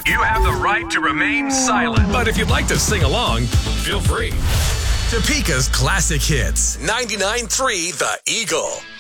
You have the right to remain silent. But if you'd like to sing along, feel free. Topeka's classic hits. 99.3 The Eagle.